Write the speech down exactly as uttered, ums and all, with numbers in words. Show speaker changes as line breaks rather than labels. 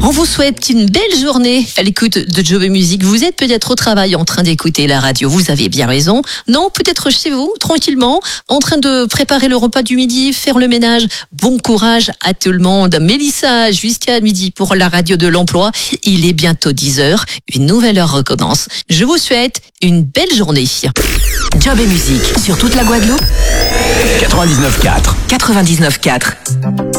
On vous souhaite une belle journée à l'écoute de Job et Musique. Vous êtes peut-être au travail en train d'écouter la radio. Vous avez bien raison. Non, peut-être chez vous, tranquillement, en train de préparer le repas du midi, faire le ménage. Bon courage à tout le monde. Mélissa, jusqu'à midi pour la radio de l'emploi. Il est bientôt dix heures. Une nouvelle heure recommence. Je vous souhaite une belle journée.
Job et Musique sur toute la Guadeloupe.
quatre-vingt-dix-neuf quatre.
quatre-vingt-dix-neuf quatre.